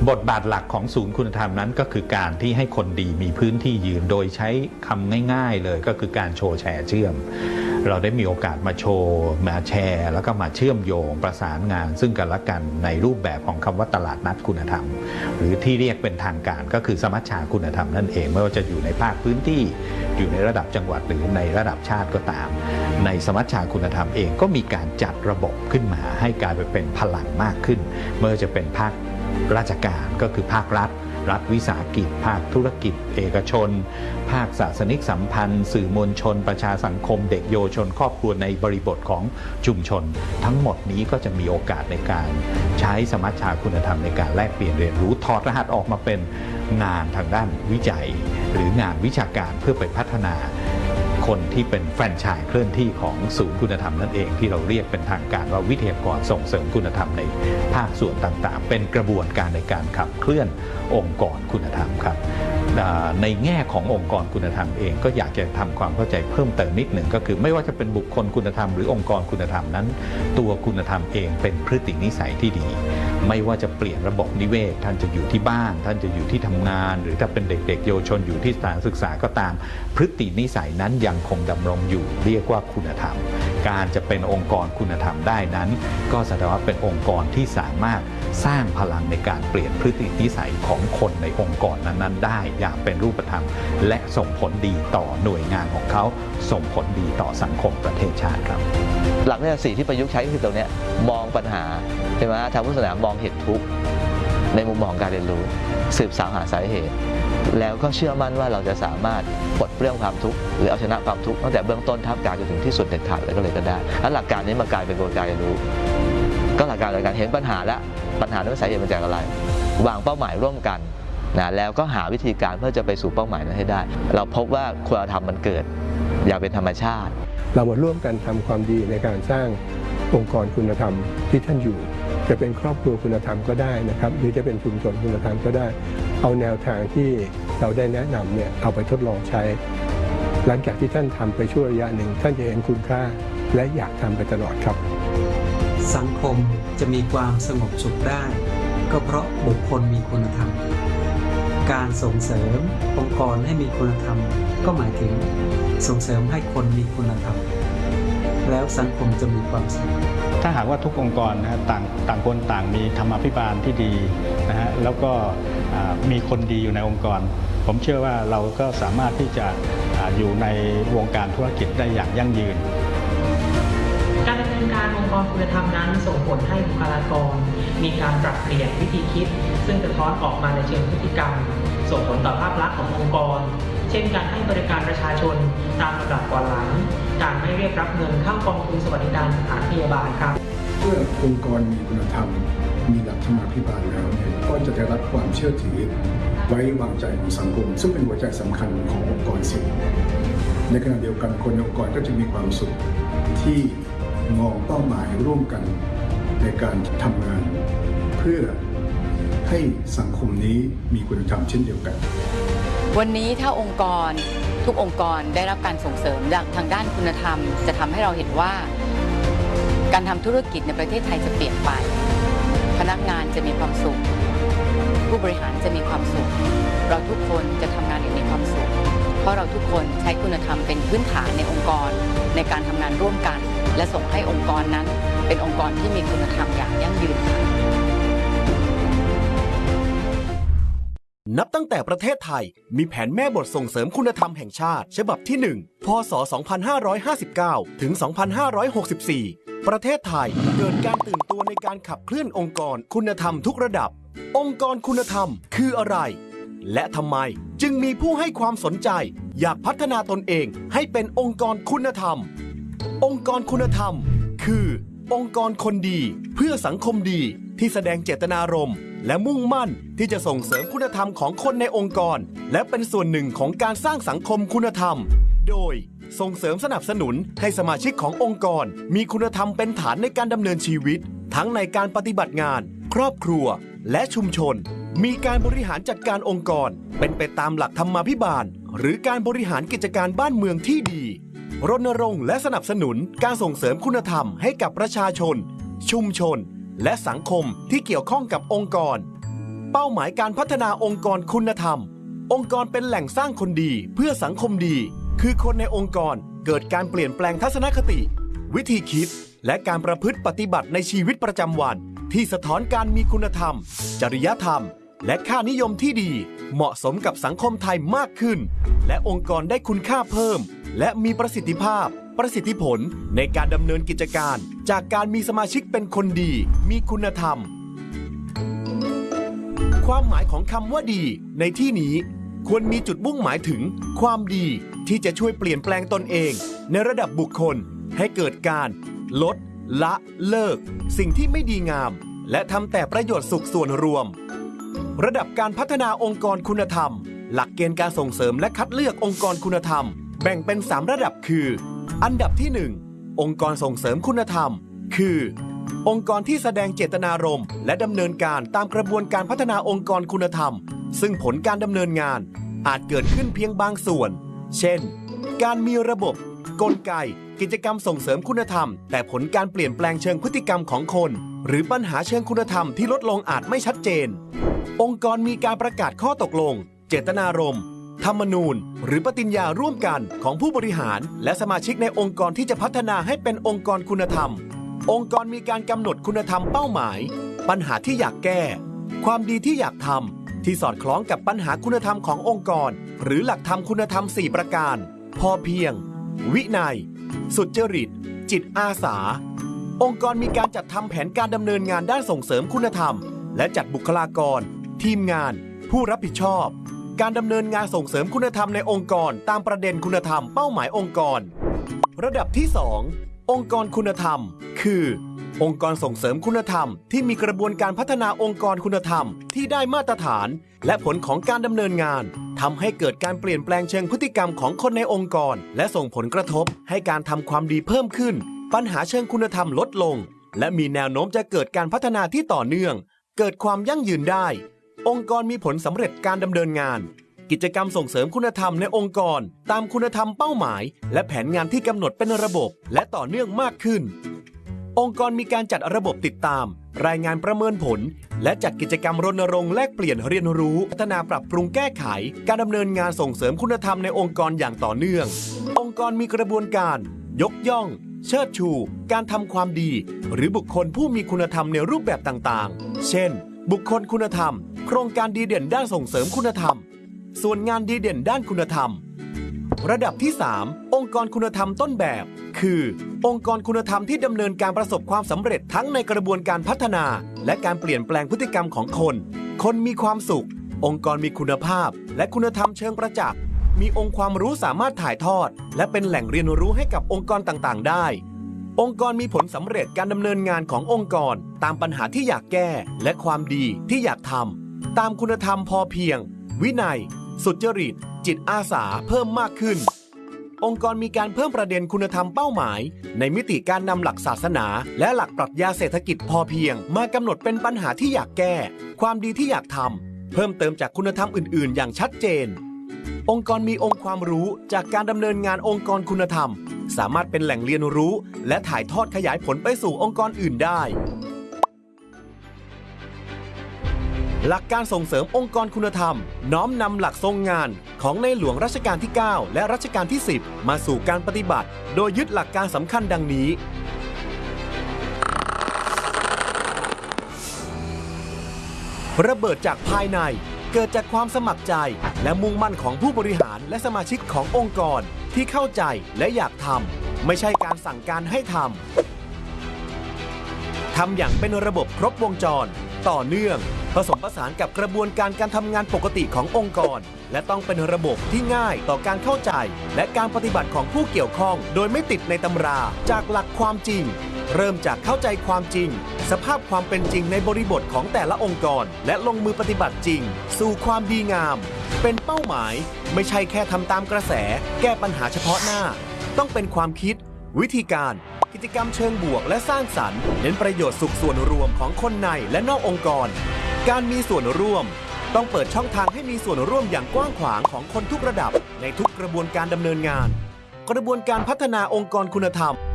บทบาทหลักของศูนย์คุณธรรมนั้นก็คือการที่ให้คนดีมีพื้นที่ยืนโดยใช้คำง่ายๆเลยก็คือการโชว์แชร์เชื่อมเราได้มีโอกาสมาโชว์มาแชร์แล้วก็มาเชื่อมโยงประสานงานซึ่งกันและกันในรูปแบบของคำว่าตลาดนัดคุณธรรมหรือที่เรียกเป็นทางการก็คือสมัชชาคุณธรรมนั่นเองไม่ว่าจะอยู่ในภาคพื้นที่อยู่ในระดับจังหวัดหรือในระดับชาติก็ตามในสมัชชาคุณธรรมเองก็มีการจัดระบบขึ้นมาให้กลายไปเป็นพลังมากขึ้นไม่ว่าจะเป็นภาคราชการก็คือภาครัฐวิสาหกิจภาคธุรกิจเอกชนภาคศาสนิกสัมพันธ์สื่อมวลชนประชาสังคมเด็กเยาวชนครอบครัวในบริบทของชุมชนทั้งหมดนี้ก็จะมีโอกาสในการใช้สมัชชาคุณธรรมในการแลกเปลี่ยนเรียนรู้ถอดรหัสออกมาเป็นงานทางด้านวิจัยหรืองานวิชาการเพื่อไปพัฒนาคนที่เป็นแฟรนไชส์เคลื่อนที่ของศูนย์คุณธรรมนั่นเองที่เราเรียกเป็นทางการว่าวิทยากรส่งเสริมคุณธรรมในภาคส่วนต่างๆเป็นกระบวนการในการขับเคลื่อนองค์กรคุณธรรมครับในแง่ขององค์กรคุณธรรมเองก็อยากจะทำความเข้าใจเพิ่มเติมนิดหนึ่งก็คือไม่ว่าจะเป็นบุคคลคุณธรรมหรือองค์กรคุณธรรมนั้นตัวคุณธรรมเองเป็นพฤตินิสัยที่ดีไม่ว่าจะเปลี่ยนระบบนิเวศท่านจะอยู่ที่บ้านท่านจะอยู่ที่ทำงานหรือถ้าเป็นเด็กๆเยาวชนอยู่ที่สถานศึกษาก็ตามพฤตินิสัยนั้นยังคงดำรงอยู่เรียกว่าคุณธรรมการจะเป็นองค์กรคุณธรรมได้นั้นก็แสดงว่าเป็นองค์กรที่สามารถสร้างพลังในการเปลี่ยนพฤตินิสัยของคนในองค์กรนั้นๆได้อย่างเป็นรูปธรรมและส่งผลดีต่อหน่วยงานของเขาส่งผลดีต่อสังคมประเทศชาติครับหลักวิชา4ที่ประยุกต์ใช้ก็คือตรงนี้มองปัญหาใช่ไหมทางพุทธศาสนามองเหตุทุกข์ในมุมมองการเรียนรู้สืบสาวหาสาเหตุแล้วก็เชื่อมั่นว่าเราจะสามารถปลดเปลื้องความทุกข์หรือเอาชนะความทุกข์ตั้งแต่เบื้องต้นท่ามกลางจนถึงที่สุดเด็ดขาดเลยก็เลยก็ได้และหลักการนี้มากลายเป็นกลไกเรียนรู้ก็หลักการในการเห็นปัญหาและปัญหานั้นสาเหตุมาจากอะไรวางเป้าหมายร่วมกันนะแล้วก็หาวิธีการเพื่อจะไปสู่เป้าหมายนั้นให้ได้เราพบว่าคุณธรรมมันเกิดอย่างเป็นธรรมชาติเรามาร่วมกันทำความดีในการสร้างองค์กรคุณธรรมที่ท่านอยู่จะเป็นครอบครัวคุณธรรมก็ได้นะครับหรือจะเป็นชุมชนคุณธรรมก็ได้เอาแนวทางที่เราได้แนะนำเนี่ยเอาไปทดลองใช้หลังจากที่ท่านทำไปช่วงระยะหนึ่งท่านจะเห็นคุณค่าและอยากทำไปตลอดครับสังคมจะมีความสงบสุขได้ก็เพราะบุคคลมีคุณธรรมการส่งเสริมองค์กรให้มีคุณธรรมก็หมายถึงส่งเสริมให้คนมีคุณธรรมแล้วสังคมจะมีความสุขถ้าหากว่าทุกองค์กรนะฮะต่างคนต่างมีธรรมาภิบาลที่ดีนะฮะแล้วก็มีคนดีอยู่ในองค์กรผมเชื่อว่าเราก็สามารถที่จะอยู่ในวงการธุรกิจได้อย่างยั่งยืนการดำเนินการองค์กรคุณธรรมนั้นส่งผลให้บุคลากรมีการปรับเปลี่ยนวิธีคิดซึ่งสะท้อนออกมาในเชิงพฤติกรรมส่งผลต่อภาพลักษณ์ขององค์กรเช่นการให้บริการประชาชนตามลำดับก่อนหลังการไม่เรียกรับเงินเข้ากองทุนสวัสดิการสถานพยาบาลครับเมื่อองค์กรมีคุณธรรมมีหลักธรรมาภิบาลแล้วเนี่ยก็จะได้รับความเชื่อถือไว้วางใจของสังคมซึ่งเป็นหัวใจสำคัญขององค์กรสิ่งในขณะเดียวกันคนในองค์กรก็จะมีความสุขที่มองเป้าหมายร่วมกันในการทำงานเพื่อให้สังคมนี้มีคุณธรรมเช่นเดียวกันวันนี้ถ้าองค์กรทุกองค์กรได้รับการส่งเสริมทางด้านคุณธรรมจะทำให้เราเห็นว่าการทำธุรกิจในประเทศไทยจะเปลี่ยนไปพนักงานจะมีความสุขผู้บริหารจะมีความสุขเราทุกคนจะทำงานอย่างมีความสุขเพราะเราทุกคนใช้คุณธรรมเป็นพื้นฐานในองค์กรในการทำงานร่วมกันและส่งให้องค์กรนั้นเป็นองค์กรที่มีคุณธรรมอย่างยั่งยืนนับตั้งแต่ประเทศไทยมีแผนแม่บทส่งเสริมคุณธรรมแห่งชาติฉบับที่ 1 พ.ศ. 2559 ถึง 2564 ประเทศไทยเกิดการตื่นตัวในการขับเคลื่อนองค์กรคุณธรรมทุกระดับองค์กรคุณธรรมคืออะไรและทำไมจึงมีผู้ให้ความสนใจอยากพัฒนาตนเองให้เป็นองค์กรคุณธรรมองค์กรคุณธรรมคือองค์กรคนดีเพื่อสังคมดีที่แสดงเจตนารมณ์และมุ่งมั่นที่จะส่งเสริมคุณธรรมของคนในองค์กรและเป็นส่วนหนึ่งของการสร้างสังคมคุณธรรมโดยส่งเสริมสนับสนุนให้สมาชิกขององค์กรมีคุณธรรมเป็นฐานในการดำเนินชีวิตทั้งในการปฏิบัติงานครอบครัวและชุมชนมีการบริหารจัดการองค์กรเป็นไปตามหลักธรรมาภิบาลหรือการบริหารกิจการบ้านเมืองที่ดีรณรงค์และสนับสนุนการส่งเสริมคุณธรรมให้กับประชาชนชุมชนและสังคมที่เกี่ยวข้องกับองค์กรเป้าหมายการพัฒนาองค์กรคุณธรรมองค์กรเป็นแหล่งสร้างคนดีเพื่อสังคมดีคือคนในองค์กรเกิดการเปลี่ยนแปลงทัศนคติวิธีคิดและการประพฤติปฏิบัติในชีวิตประจำวันที่สะท้อนการมีคุณธรรมจริยธรรมและค่านิยมที่ดีเหมาะสมกับสังคมไทยมากขึ้นและองค์กรได้คุณค่าเพิ่มและมีประสิทธิภาพประสิทธิผลในการดำเนินกิจการจากการมีสมาชิกเป็นคนดีมีคุณธรรมความหมายของคำว่าดีในที่นี้ควรมีจุดมุ่งหมายถึงความดีที่จะช่วยเปลี่ยนแปลงตนเองในระดับบุคคลให้เกิดการลดละเลิกสิ่งที่ไม่ดีงามและทำแต่ประโยชน์สุขส่วนรวมระดับการพัฒนาองค์กรคุณธรรมหลักเกณฑ์การส่งเสริมและคัดเลือกองค์กรคุณธรรมแบ่งเป็น3ระดับคืออันดับที่1องค์กรส่งเสริมคุณธรรมคือองค์กรที่แสดงเจตนารมณ์และดำเนินการตามกระบวนการพัฒนาองค์กรคุณธรรมซึ่งผลการดำเนินงานอาจเกิดขึ้นเพียงบางส่วนเช่นการมีระบบกลไกกิจกรรมส่งเสริมคุณธรรมแต่ผลการเปลี่ยนแปลงเชิงพฤติกรรมของคนหรือปัญหาเชิงคุณธรรมที่ลดลงอาจไม่ชัดเจนองค์กรมีการประกาศข้อตกลงเจตนารมณ์ธรรมนูญหรือปฏิญญาร่วมกันของผู้บริหารและสมาชิกในองค์กรที่จะพัฒนาให้เป็นองค์กรคุณธรรมองค์กรมีการกำหนดคุณธรรมเป้าหมายปัญหาที่อยากแก้ความดีที่อยากทำที่สอดคล้องกับปัญหาคุณธรรมขององค์กรหรือหลักธรรมคุณธรรม4ประการพอเพียงวินัยสุจริตจิตอาสาองค์กรมีการจัดทำแผนการดำเนินงานด้านส่งเสริมคุณธรรมและจัดบุคลากรทีมงานผู้รับผิดชอบการดำเนินงานส่งเสริมคุณธรรมในองค์กรตามประเด็นคุณธรรมเป้าหมายองค์กรระดับที่2องค์กรคุณธรรมคือองค์กรส่งเสริมคุณธรรมที่มีกระบวนการพัฒนาองค์กรคุณธรรมที่ได้มาตรฐานและผลของการดำเนินงานทำให้เกิดการเปลี่ยนแปลงเชิงพฤติกรรมของคนในองค์กรและส่งผลกระทบให้การทำความดีเพิ่มขึ้นปัญหาเชิงคุณธรรมลดลงและมีแนวโน้มจะเกิดการพัฒนาที่ต่อเนื่องเกิดความยั่งยืนได้องค์กรมีผลสำเร็จการดำเนินงานกิจกรรมส่งเสริมคุณธรรมในองค์กรตามคุณธรรมเป้าหมายและแผนงานที่กำหนดเป็นระบบและต่อเนื่องมากขึ้นองค์กรมีการจัดระบบติดตามรายงานประเมินผลและจัดกิจกรรมรณรงค์แลกเปลี่ยนเรียนรู้พัฒนาปรับปรุงแก้ไขการดำเนินงานส่งเสริมคุณธรรมในองค์กรอย่างต่อเนื่ององค์กรมีกระบวนการยกย่องเชิดชูการทำความดีหรือบุคคลผู้มีคุณธรรมในรูปแบบต่างๆเช่นบุคคลคุณธรรมโครงการดีเด่นด้านส่งเสริมคุณธรรมส่วนงานดีเด่นด้านคุณธรรมระดับที่3องค์กรคุณธรรมต้นแบบคือองค์กรคุณธรรมที่ดำเนินการประสบความสำเร็จทั้งในกระบวนการพัฒนาและการเปลี่ยนแปลงพฤติกรรมของคนมีความสุของค์กรมีคุณภาพและคุณธรรมเชิงประจักษ์มีองค์ความรู้สามารถถ่ายทอดและเป็นแหล่งเรียนรู้ให้กับองค์กรต่างๆได้องค์กรมีผลสำเร็จการดำเนินงานขององค์กรตามปัญหาที่อยากแก้และความดีที่อยากทำตามคุณธรรมพอเพียงวินัยสุจริตจิตอาสาเพิ่มมากขึ้นองค์กรมีการเพิ่มประเด็นคุณธรรมเป้าหมายในมิติการนำหลักศาสนาและหลักปรัชญาเศรษฐกิจพอเพียงมากำหนดเป็นปัญหาที่อยากแก้ความดีที่อยากทำเพิ่มเติมจากคุณธรรมอื่นๆอย่างชัดเจนองค์กรมีองค์ความรู้จากการดำเนินงานองค์กรคุณธรรมสามารถเป็นแหล่งเรียนรู้และถ่ายทอดขยายผลไปสู่องค์กรอื่นได้หลักการส่งเสริมองค์กรคุณธรรมน้อมนำหลักทรงงานของในหลวงรัชกาลที่ 9 และรัชกาลที่ 10 มาสู่การปฏิบัติโดยยึดหลักการสำคัญดังนี้ระเบิดจากภายในเกิดจากความสมัครใจและมุ่งมั่นของผู้บริหารและสมาชิกขององค์กรที่เข้าใจและอยากทำไม่ใช่การสั่งการให้ทำอย่างเป็นระบบครบวงจรต่อเนื่องผสมผสานกับกระบวนการการทำงานปกติขององค์กรและต้องเป็นระบบที่ง่ายต่อการเข้าใจและการปฏิบัติของผู้เกี่ยวข้องโดยไม่ติดในตำราจากหลักความจริงเริ่มจากเข้าใจความจริงสภาพความเป็นจริงในบริบทของแต่ละองค์กรและลงมือปฏิบัติจริงสู่ความดีงามเป็นเป้าหมายไม่ใช่แค่ทำตามกระแสแก้ปัญหาเฉพาะหน้าต้องเป็นความคิดวิธีการกิจกรรมเชิงบวกและสร้างสรรค์เน้นประโยชน์สุขส่วนรวมของคนในและนอกองค์กรการมีส่วนร่วมต้องเปิดช่องทางให้มีส่วนร่วมอย่างกว้างขวางของคนทุกระดับในทุกกระบวนการดำเนินงานกระบวนการพัฒนาองค์กรคุณธรรม